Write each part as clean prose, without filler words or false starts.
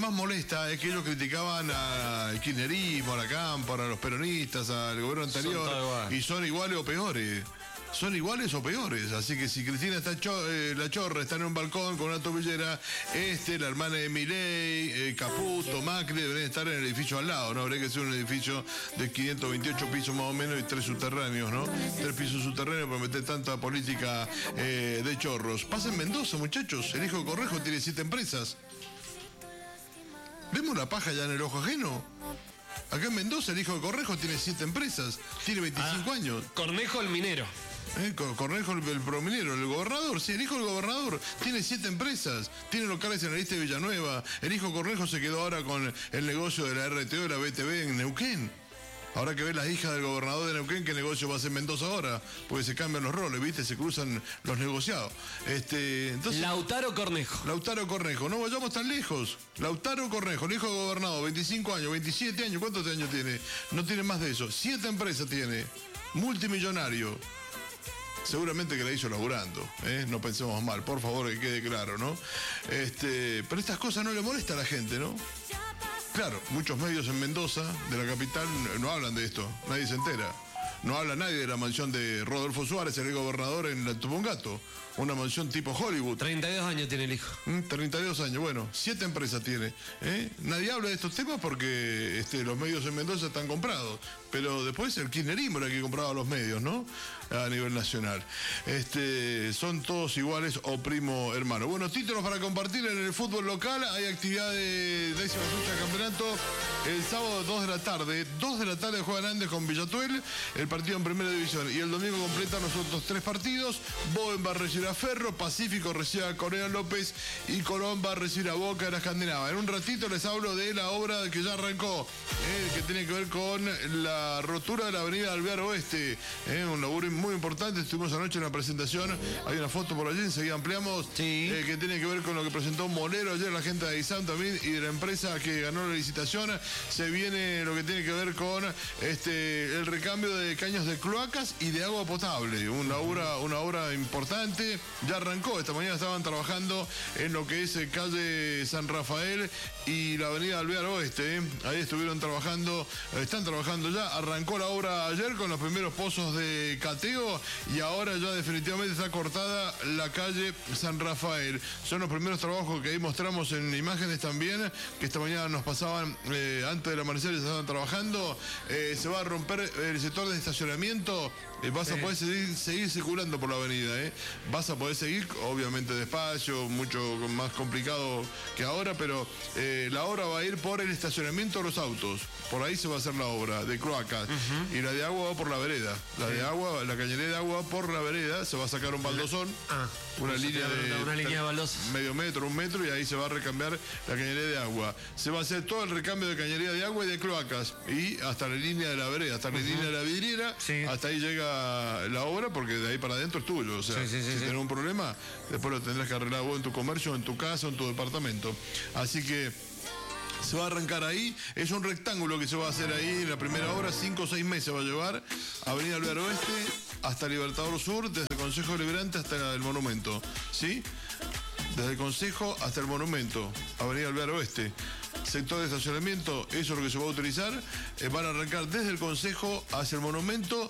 más molesta es que ellos criticaban al kirchnerismo, a la Cámpora, a los peronistas, al gobierno anterior, y son iguales o peores. Son iguales o peores, así que si Cristina está la Chorra está en un balcón con una tobillera, la hermana de Milei, Caputo, Macri deberían estar en el edificio al lado, ¿no? Habría que ser un edificio de 528 pisos más o menos y 3 subterráneos, ¿no? 3 pisos subterráneos para meter tanta política de chorros. Pasa en Mendoza, muchachos, el hijo de Correjo tiene 7 empresas. ¿Vemos la paja ya en el ojo ajeno? Acá en Mendoza el hijo de Correjo tiene 7 empresas, tiene 25 años. Cornejo el minero. Cornejo el prominero, el gobernador, sí, el hijo del gobernador tiene 7 empresas, tiene locales en el este de Villanueva. El hijo Cornejo se quedó ahora con el negocio de la RTO y la BTV en Neuquén. Habrá que ver las hijas del gobernador de Neuquén qué negocio va a hacer Mendoza ahora, porque se cambian los roles, ¿viste? Se cruzan los negociados. Entonces, Lautaro Cornejo. Lautaro Cornejo, no vayamos tan lejos. Lautaro Cornejo, el hijo del gobernador, 25 años, 27 años, ¿cuántos años tiene? No tiene más de eso. 7 empresas tiene, multimillonario. Seguramente que la hizo laburando, no pensemos mal, por favor, que quede claro, ¿no? Pero estas cosas no le molestan a la gente, ¿no? Claro, muchos medios en Mendoza, de la capital, no hablan de esto, nadie se entera. No habla nadie de la mansión de Rodolfo Suárez, el gobernador en la Tupungato, una mansión tipo Hollywood. 32 años tiene el hijo. 32 años, bueno, 7 empresas tiene. Nadie habla de estos temas porque los medios en Mendoza están comprados, pero después el kirchnerismo era el que compraba los medios, ¿no? A nivel nacional. Son todos iguales o primo hermano. Bueno, títulos para compartir en el fútbol local. Hay actividad de 10ª fecha de campeonato el sábado 2 de la tarde. 2 de la tarde juegan Andes con Villatuel, el partido en primera división. Y el domingo completan los otros 3 partidos. Bowen va a recibir a Ferro, Pacífico recibe a Corea López y Colón va a recibir a Boca de la Escandinava. En un ratito les hablo de la obra que ya arrancó, que tiene que ver con la rotura de la avenida Alvear Oeste. Un laburo muy importante. Estuvimos anoche en la presentación. Hay una foto por allí, enseguida ampliamos. Sí. Que tiene que ver con lo que presentó Molero ayer, la gente de ISAM también, y de la empresa que ganó la licitación. Se viene lo que tiene que ver con el recambio de caños de cloacas y de agua potable. Una obra importante. Ya arrancó, esta mañana estaban trabajando en lo que es calle San Rafael y la avenida Alvear Oeste. Ahí estuvieron trabajando, están trabajando ya. Arrancó la obra ayer con los primeros pozos de cateo y ahora ya definitivamente está cortada la calle San Rafael. Son los primeros trabajos que ahí mostramos en imágenes también, que esta mañana nos pasaban antes del amanecer, ya estaban trabajando. Se va a romper el sector de estacionamiento. Vas a poder seguir circulando por la avenida, Vas a poder seguir, obviamente despacio, mucho más complicado que ahora, pero la obra va a ir por el estacionamiento de los autos. Por ahí se va a hacer la obra de cloacas. Y la de agua va por la vereda. La cañería de agua por la vereda, se va a sacar un baldosón, una línea de baldosa, medio metro, 1 metro, y ahí se va a recambiar la cañería de agua. Se va a hacer todo el recambio de cañería de agua y de cloacas. Y hasta la línea de la vereda, hasta la línea de la vidriera, hasta ahí llega la obra, porque de ahí para adentro es tuyo. O sea, si tenés un problema, después lo tendrás que arreglar vos en tu comercio, en tu casa, en tu departamento. Así que se va a arrancar ahí. Es un rectángulo que se va a hacer ahí en la primera obra. 5 o 6 meses va a llevar. Avenida Alvear Oeste hasta Libertador Sur, desde el Consejo Liberante hasta el Monumento. ¿Sí? Desde el Consejo hasta el Monumento. Avenida Alvear Oeste. Sector de estacionamiento, eso es lo que se va a utilizar. Van a arrancar desde el Consejo hacia el Monumento.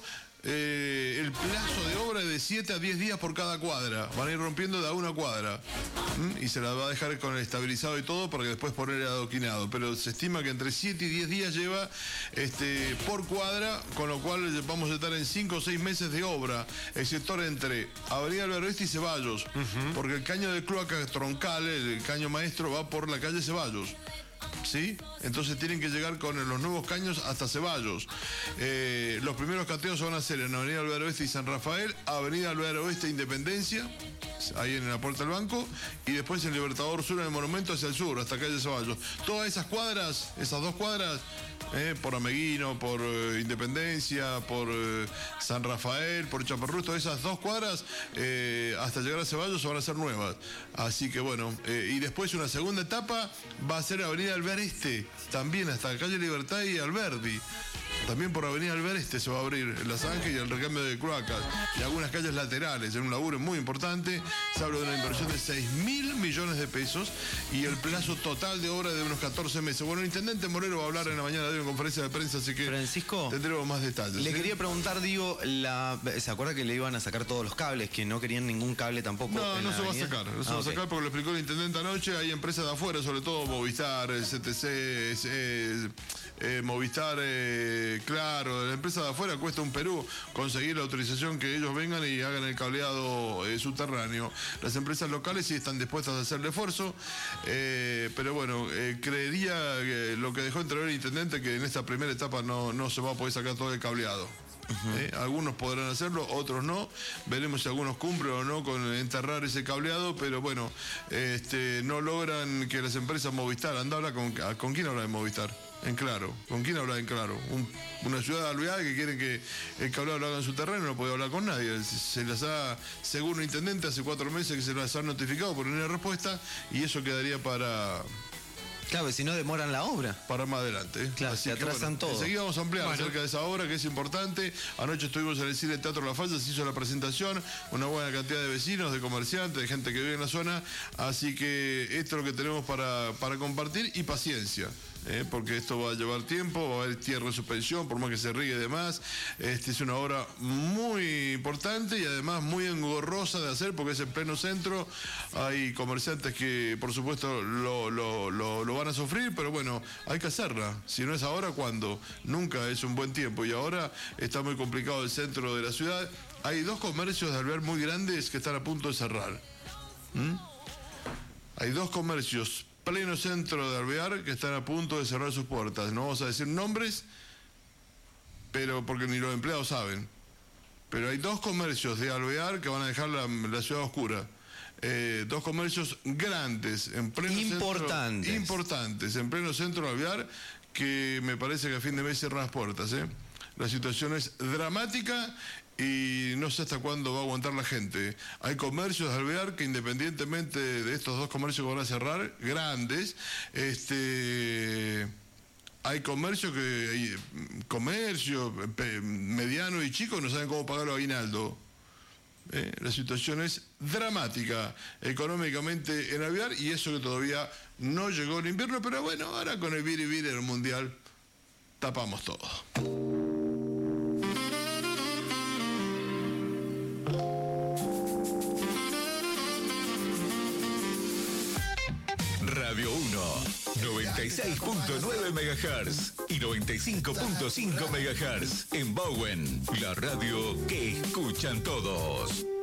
El plazo de obra es de 7 a 10 días por cada cuadra. Van a ir rompiendo de a una cuadra. Y se la va a dejar con el estabilizado y todo para que después poner el adoquinado. Pero se estima que entre 7 y 10 días lleva por cuadra, con lo cual vamos a estar en 5 o 6 meses de obra. El sector entre Avenida Alvear Oeste y Ceballos. Porque el caño de cloaca troncal, el caño maestro, va por la calle Ceballos. ¿Sí? Entonces tienen que llegar con los nuevos caños hasta Ceballos. Los primeros cateos se van a hacer en Avenida Alvear Oeste y San Rafael, Avenida Alvear Oeste Independencia, ahí en la Puerta del Banco, y después en Libertador Sur, en el Monumento, hacia el sur, hasta calle Ceballos. Todas esas cuadras, esas 2 cuadras, por Ameguino, por Independencia, por San Rafael, por Chaparrús, todas esas 2 cuadras, hasta llegar a Ceballos, van a ser nuevas. Así que bueno, y después una segunda etapa va a ser Avenida Alvear Este, también hasta calle Libertad y Alberdi. También por Avenida Alvear Este se va a abrir el Lasange y el recambio de cloacas y algunas calles laterales, en un laburo muy importante. Se habla de una inversión de 6.000 millones de pesos y el plazo total de obra de unos 14 meses. Bueno, el intendente Morero va a hablar en la mañana de hoy en conferencia de prensa, así que Francisco, tendremos más detalles. le quería preguntar, digo, ¿se acuerda que le iban a sacar todos los cables? Que no querían ningún cable tampoco. No se va a sacar. No se va a sacar porque lo explicó el intendente anoche. Hay empresas de afuera, sobre todo Movistar, CTC, Movistar, Claro. La empresa de afuera cuesta un Perú conseguir la autorización que ellos vengan y hagan el cableado subterráneo. Las empresas locales sí están dispuestas a hacer el esfuerzo, pero bueno, creería que lo que dejó entrever el intendente que en esta primera etapa no se va a poder sacar todo el cableado. Algunos podrán hacerlo, otros no. Veremos si algunos cumplen o no con enterrar ese cableado, pero bueno, no logran que las empresas Movistar, ¿con quién habla de Movistar? En Claro. ¿Con quién habla en Claro? Una ciudad de Alvear que quieren que el cableado lo haga en su terreno, no puede hablar con nadie. Se las ha, según el intendente, hace 4 meses que se las han notificado por una respuesta y eso quedaría para... Claro, si no demoran la obra. Para más adelante. Claro, así se atrasan todo. Enseguida vamos a ampliar acerca de esa obra que es importante. Anoche estuvimos en el Cine Teatro La Falla, se hizo la presentación, una buena cantidad de vecinos, de comerciantes, de gente que vive en la zona. Así que esto es lo que tenemos para compartir y paciencia. Porque esto va a llevar tiempo, va a haber tierra de suspensión, por más que se riegue de más. Es una obra muy importante y además muy engorrosa de hacer porque es en pleno centro. Hay comerciantes que, por supuesto, lo van a sufrir, pero bueno, hay que hacerla. Si no es ahora, ¿cuándo? Nunca es un buen tiempo y ahora está muy complicado el centro de la ciudad. Hay 2 comercios de Alvear muy grandes que están a punto de cerrar. Hay 2 comercios pleno centro de Alvear que están a punto de cerrar sus puertas. No vamos a decir nombres, pero porque ni los empleados saben. Pero hay 2 comercios de Alvear que van a dejar la ciudad oscura. 2 comercios grandes, en pleno importantes, en pleno centro de Alvear, que me parece que a fin de mes cierran las puertas. La situación es dramática y no sé hasta cuándo va a aguantar la gente. Hay comercios de Alvear que, independientemente de estos 2 comercios que van a cerrar, grandes, hay comercios mediano y chico, no saben cómo pagar los aguinaldo. La situación es dramática económicamente en Alvear y eso que todavía no llegó el invierno, pero bueno, ahora con el vir en el mundial tapamos todo. Radio 1, 96.9 MHz y 95.5 MHz en Bowen, la radio que escuchan todos.